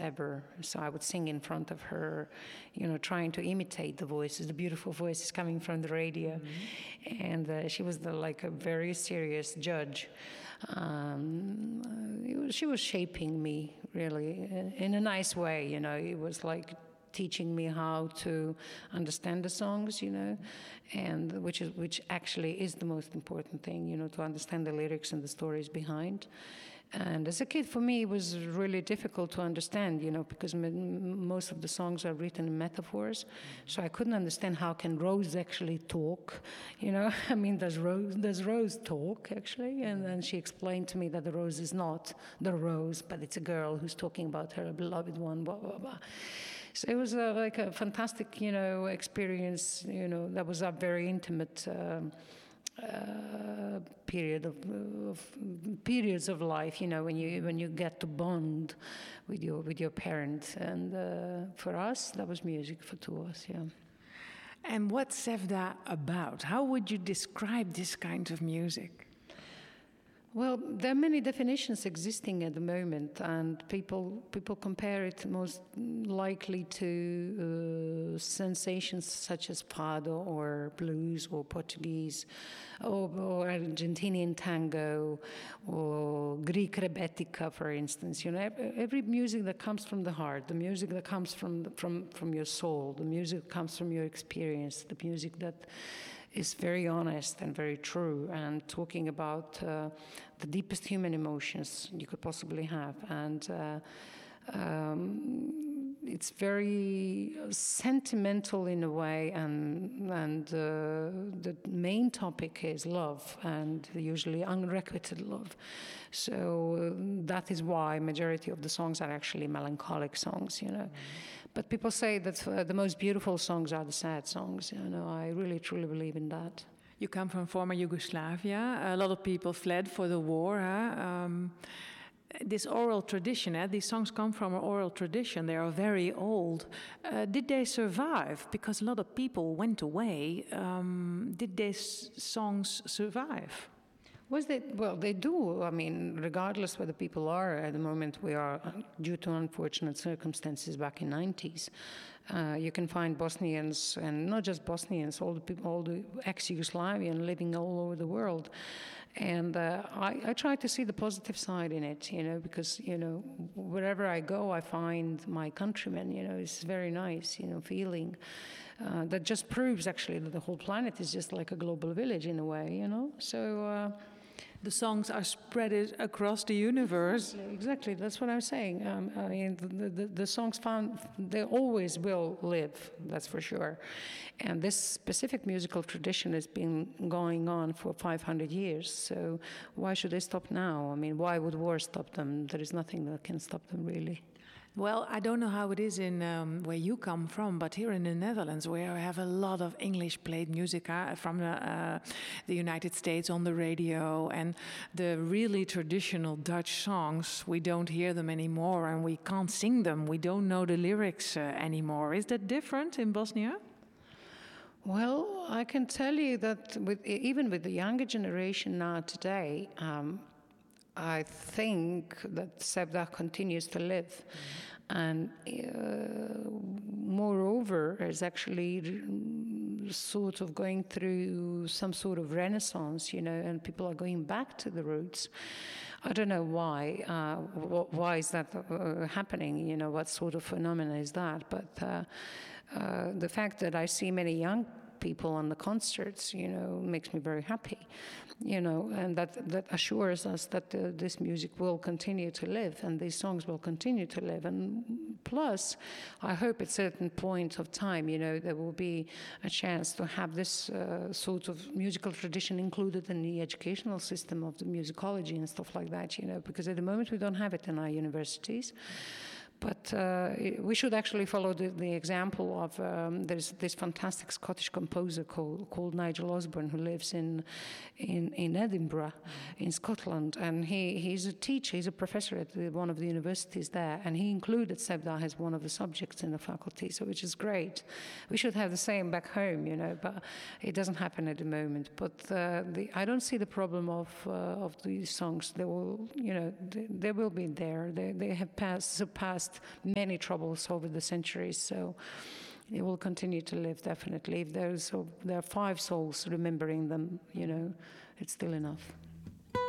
ever. So I would sing in front of her, trying to imitate the voices, the beautiful voices coming from the radio. And she was like a very serious judge. She was shaping me, really, in a nice way. It was like teaching me how to understand the songs, and which actually is the most important thing, to understand the lyrics and the stories behind. And as a kid, for me, it was really difficult to understand, because most of the songs are written in metaphors. So I couldn't understand how can Rose actually talk, I mean, does Rose talk, actually? And then she explained to me that the rose is not the rose, but it's a girl who's talking about her beloved one, blah, blah, blah. So it was like a fantastic, experience, that was a very intimate periods of life, when you get to bond with your parents, and for us that was music for two of us, yeah. And what's Sevda about? How would you describe this kind of music? Well, there are many definitions existing at the moment, and people compare it most likely to sensations such as fado or blues or Portuguese or Argentinian tango or Greek rebetika, for instance. Every music that comes from the heart, the music that comes from your soul, the music that comes from your experience, the music that is very honest and very true, and talking about the deepest human emotions you could possibly have. And it's very sentimental in a way, and the main topic is love, and usually unrequited love. So that is why majority of the songs are actually melancholic songs, But people say that the most beautiful songs are the sad songs. I really truly believe in that. You come from former Yugoslavia. A lot of people fled for the war. This oral tradition, these songs come from an oral tradition. They are very old. Did they survive? Because a lot of people went away. Did these songs survive? Well, they do. I mean, regardless where the people are at the moment, we are, due to unfortunate circumstances back in 90s, you can find Bosnians, and not just Bosnians, all the ex-Yugoslavian living all over the world. And I try to see the positive side in it, because, wherever I go, I find my countrymen, it's very nice, feeling. That just proves, actually, that the whole planet is just like a global village in a way, So the songs are spread across the universe. Exactly, that's what I'm saying. I mean, the songs they always will live, that's for sure. And this specific musical tradition has been going on for 500 years, so why should they stop now? I mean, why would war stop them? There is nothing that can stop them, really. Well, I don't know how it is in where you come from, but here in the Netherlands, where I have a lot of English-played music from the United States on the radio, and the really traditional Dutch songs, we don't hear them anymore, and we can't sing them. We don't know the lyrics anymore. Is that different in Bosnia? Well, I can tell you that even with the younger generation now today, I think that Sevda continues to live. And moreover, is actually sort of going through some sort of renaissance, and people are going back to the roots. I don't know why. Why is that happening? What sort of phenomena is that? But the fact that I see many young people on the concerts, makes me very happy, and that assures us that this music will continue to live, and these songs will continue to live. And plus, I hope at a certain point of time, there will be a chance to have this sort of musical tradition included in the educational system of the musicology and stuff like that, because at the moment we don't have it in our universities. But we should actually follow the example of there's this fantastic Scottish composer called Nigel Osborne, who lives in Edinburgh, in Scotland, and he's a teacher, he's a professor at one of the universities there, and he included Sevda as one of the subjects in the faculty, so which is great. We should have the same back home, but it doesn't happen at the moment. But I don't see the problem of these songs. They will be there. They have surpassed passed many troubles over the centuries, so it will continue to live, definitely. If there are 5 souls remembering them, it's still enough.